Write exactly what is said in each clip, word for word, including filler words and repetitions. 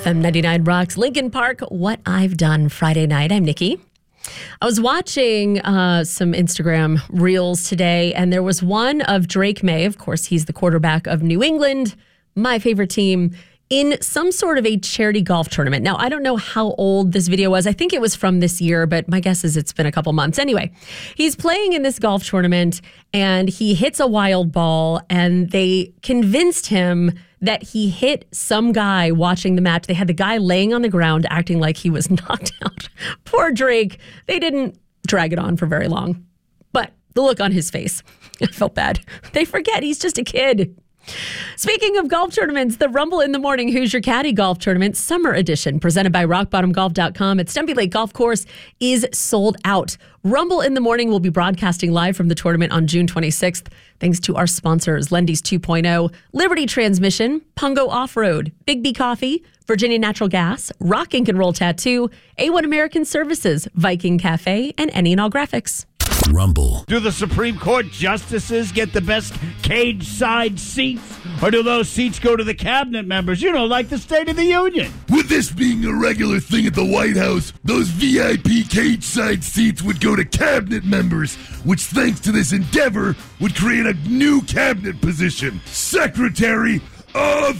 F M ninety-nine Rocks, Lincoln Park, What I've Done Friday night. I'm Nikki. I was watching uh, some Instagram reels today, and there was one of Drake May. Of course, he's the quarterback of New England, my favorite team, in some sort of a charity golf tournament. Now, I don't know how old this video was. I think it was from this year, but my guess is it's been a couple months. Anyway, he's playing in this golf tournament, and he hits a wild ball, and they convinced him that he hit some guy watching the match. They had the guy laying on the ground acting like he was knocked out. Poor Drake. They didn't drag it on for very long. But the look on his face, I felt bad. They forget he's just a kid. Speaking of golf tournaments, the Rumble in the Morning Who's Your Caddy Golf Tournament Summer Edition, presented by rock bottom golf dot com at Stumpy Lake Golf Course, is sold out. Rumble in the Morning will be broadcasting live from the tournament on June twenty-sixth, thanks to our sponsors, Lendy's two point oh, Liberty Transmission, Pungo Off-Road, Big B Coffee, Virginia Natural Gas, Rock Ink and Roll Tattoo, A one American Services, Viking Cafe, and Any and All Graphics. Rumble. Do the Supreme Court justices get the best cage side seats? Or do those seats go to the cabinet members? You know, like the State of the Union. With this being a regular thing at the White House, those V I P cage side seats would go to cabinet members, which, thanks to this endeavor, would create a new cabinet position: Secretary of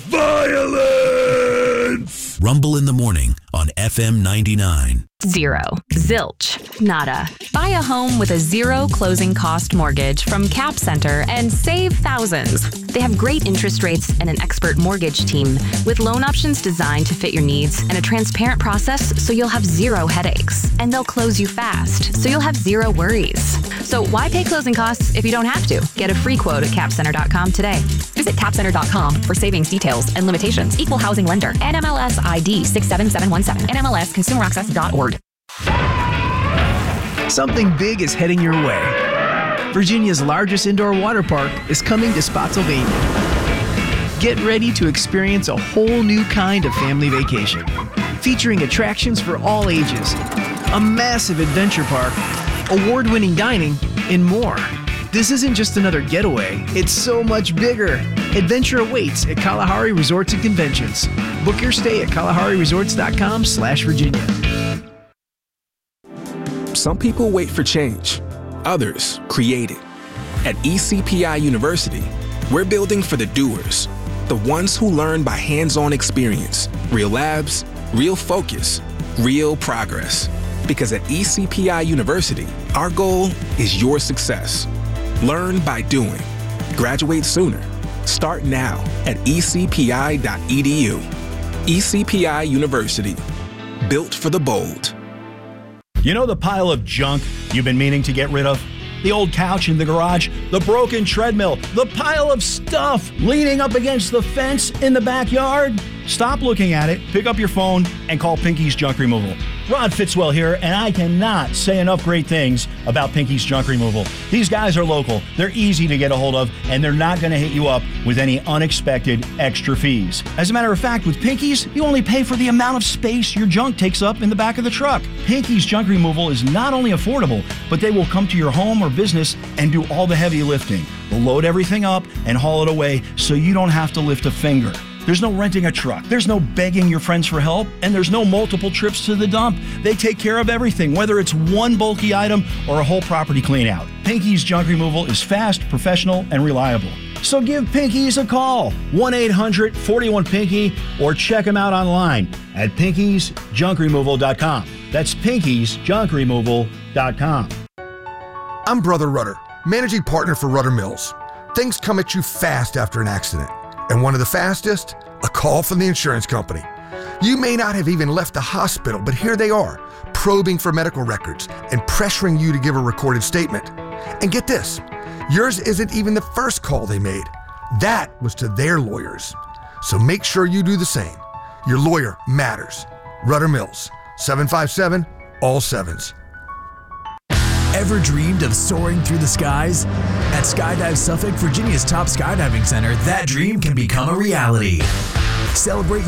Violence. Rumble in the Morning on F M ninety-nine. Zero. Zilch. Nada. Buy a home with a zero closing cost mortgage from Cap Center and save thousands. They have great interest rates and an expert mortgage team with loan options designed to fit your needs and a transparent process so you'll have zero headaches. And they'll close you fast so you'll have zero worries. So why pay closing costs if you don't have to? Get a free quote at cap center dot com today. Visit cap center dot com for savings details and limitations. Equal housing lender. N M L S I D six seven seven one seven. N M L S consumer access dot org. Something big is heading your way. Virginia's largest indoor water park is coming to Spotsylvania. Get ready to experience a whole new kind of family vacation, featuring attractions for all ages, a massive adventure park, award-winning dining, and more. This isn't just another getaway, it's so much bigger. Adventure awaits at Kalahari Resorts and Conventions. Book your stay at kalahari resorts dot com slash Virginia. Some people wait for change, others create it. At E C P I University, we're building for the doers, the ones who learn by hands-on experience, real labs, real focus, real progress. Because at E C P I University, our goal is your success. Learn by doing. Graduate sooner. Start now at e c p i dot e d u. E C P I University, built for the bold. You know the pile of junk you've been meaning to get rid of? The old couch in the garage, the broken treadmill, the pile of stuff leaning up against the fence in the backyard? Stop looking at it, pick up your phone, and call Pinky's Junk Removal. Rod Fitzwell here, and I cannot say enough great things about Pinky's Junk Removal. These guys are local, they're easy to get a hold of, and they're not going to hit you up with any unexpected extra fees. As a matter of fact, with Pinky's, you only pay for the amount of space your junk takes up in the back of the truck. Pinky's Junk Removal is not only affordable, but they will come to your home or business and do all the heavy lifting. They'll load everything up and haul it away so you don't have to lift a finger. There's no renting a truck. There's no begging your friends for help. And there's no multiple trips to the dump. They take care of everything, whether it's one bulky item or a whole property clean out. Pinky's Junk Removal is fast, professional, and reliable. So give Pinky's a call, one eight hundred four one pinky, or check them out online at pinkies junk removal dot com. That's pinkies junk removal dot com. I'm Brother Rudder, managing partner for Rudder Mills. Things come at you fast after an accident. And one of the fastest, a call from the insurance company. You may not have even left the hospital, but here they are, probing for medical records and pressuring you to give a recorded statement. And get this, yours isn't even the first call they made. That was to their lawyers. So make sure you do the same. Your lawyer matters. Rudder Mills, seven five seven, all sevens. Ever dreamed of soaring through the skies? At Skydive Suffolk, Virginia's top skydiving center, that dream can become a reality. Celebrate